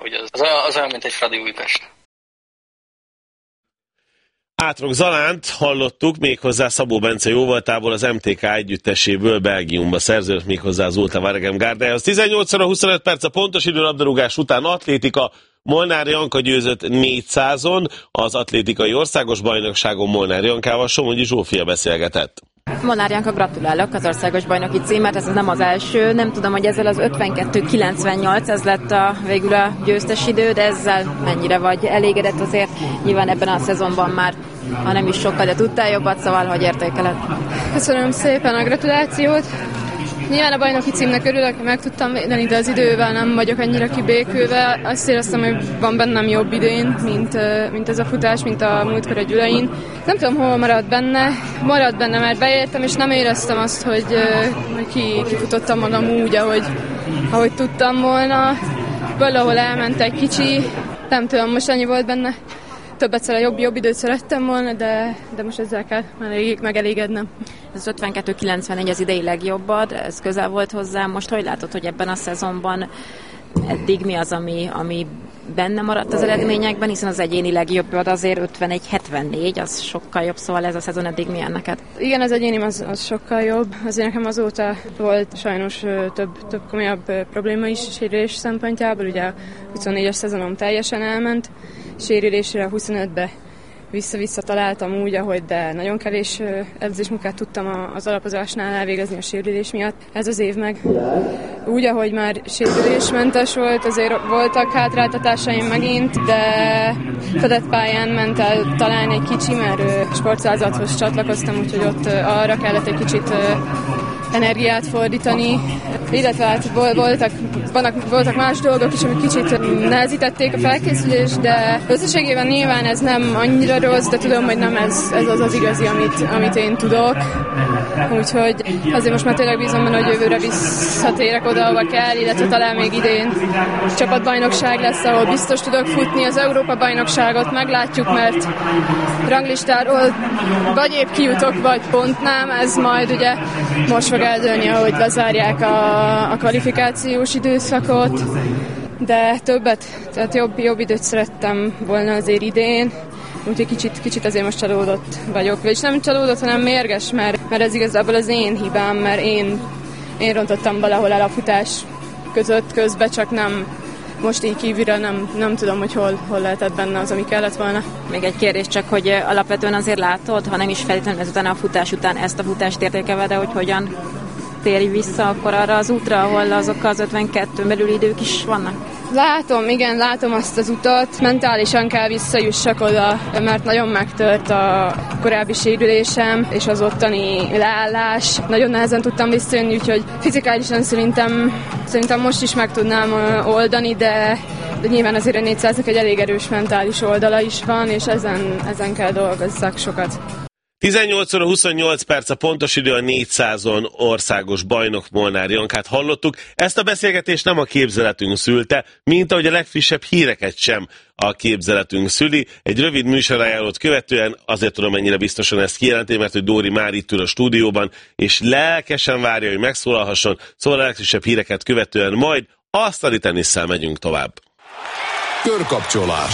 hogy az olyan, mint egy Fradi Újpest. Átrok Zalánt hallottuk, méghozzá Szabó Bence jóvoltából az MTK együtteséből Belgiumba szerződött, méghozzá az Zulte Waregem gárdájához. 18 óra 25 perc a pontos időlabdarúgás után atlétika. Molnár Janka győzött 400-on, az atlétikai országos bajnokságon Molnár Jankával Somogyi Zsófia beszélgetett. Molnár Janka, gratulálok az országos bajnoki címet, ez nem az első, nem tudom, hogy ezzel az 52-98, ez lett végül a győztes idő, de ezzel mennyire vagy elégedett azért, nyilván ebben a szezonban már, ha nem is sokkal, de tudtál jobbat, szóval hogy értékeled? Köszönöm szépen a gratulációt. Nyilván a bajnoki címnek örülök, meg tudtam védeni, de az idővel nem vagyok annyira kibékülve. Azt éreztem, hogy van bennem jobb idén, mint ez a futás, mint a múltkor a Gyulain. Nem tudom, hol maradt benne, mert beértem, és nem éreztem azt, hogy kifutottam magam úgy, ahogy tudtam volna. Valahol elment egy kicsi, nem tudom, most annyi volt benne. Többet jobb időt szerettem volna, de most ezzel kell megelégednem. Ez 52-94 az idei legjobbad, ez közel volt hozzá. Most hogy látod, hogy ebben a szezonban eddig mi az, ami benne maradt az eredményekben, hiszen az egyéni legjobbad azért 51-74, az sokkal jobb, szóval ez a szezon eddig milyen neked? Igen, az egyénim az sokkal jobb. Azért nekem azóta volt sajnos több komolyabb probléma is sérülés szempontjából. Ugye a 24-es szezonom teljesen elment, sérülésre a 25-be vissza találtam úgy, de nagyon kevés edzésmunkát tudtam az alapozásnál elvégezni a sérülés miatt. Ez az év meg úgy, ahogy már sérülésmentes volt, azért voltak hátráltatásaim megint, de fedett pályán ment el talán egy kicsi, mert sportszázadhoz csatlakoztam, úgyhogy ott arra kellett egy kicsit energiát fordítani, illetve hát voltak más dolgok is, amik kicsit nehezítették a felkészülést, de összességében nyilván ez nem annyira rossz, de tudom, hogy nem ez az igazi, amit én tudok. Úgyhogy azért most már tényleg bízom benne, hogy jövőre visszatérek oda, ahova kell, illetve talán még idén csapatbajnokság lesz, ahol biztos tudok futni. Az Európa-bajnokságot meglátjuk, mert ranglistáról vagy épp kijutok, vagy pont nem, ez majd ugye most fog eldőlni, ahogy lezárják a kvalifikációs időszakot, de tehát jobb időt szerettem volna azért idén, úgyhogy kicsit azért most csalódott vagyok. Vagyis nem csalódott, hanem mérges, mert ez igazából az én hibám, mert én rontottam valahol el a futás közben, csak nem most így kívülre nem tudom, hogy hol lehetett benne az, ami kellett volna. Még egy kérdés csak, hogy alapvetően azért látod, ha nem is feltétlenül ezután a futás után ezt a futást értékelve, de hogy hogyan térj vissza akkor arra az útra, ahol azok az 52 belül idők is vannak? Látom azt az utat, mentálisan kell visszajussak oda, mert nagyon megtört a korábbi sérülésem, és az ottani leállás. Nagyon nehezen tudtam visszajönni, úgyhogy fizikálisan szerintem most is meg tudnám oldani, de nyilván azért a 400-nak egy elég erős mentális oldala is van, és ezen kell dolgozzak sokat. 18 óra 28 perc a pontos idő, a 400-on országos bajnok Molnár Jankát hallottuk. Ezt a beszélgetést nem a képzeletünk szülte, mint ahogy a legfrissebb híreket sem a képzeletünk szüli. Egy rövid műsorajánlót követően, azért tudom mennyire biztosan ezt kijelenteni, mert hogy Dóri már itt ül a stúdióban, és lelkesen várja, hogy megszólalhasson, szóval a legfrissebb híreket követően majd asztali tenisszel megyünk tovább. Körkapcsolás.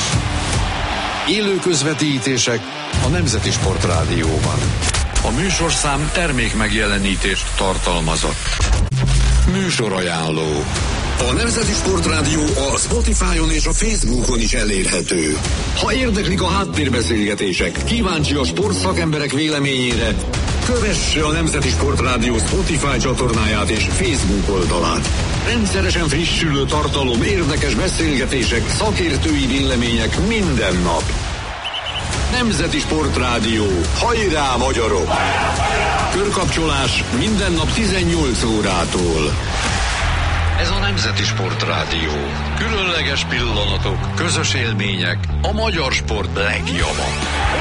Élő közvetítések a Nemzeti Sportrádióban. A műsorszám termék megjelenítést tartalmazott. Műsorajánló. A Nemzeti Sportrádió a Spotify-on és a Facebookon is elérhető. Ha érdeklik a háttérbeszélgetések, kíváncsi a sportszakemberek véleményére, kövesse a Nemzeti Sportrádió Spotify csatornáját és Facebook oldalát. Rendszeresen frissülő tartalom, érdekes beszélgetések, szakértői vélemények minden nap. Nemzeti Sportrádió. Hajrá, magyarok! Körkapcsolás minden nap 18 órától. Ez a Nemzeti Sportrádió. Különleges pillanatok, közös élmények, a magyar sport legjava.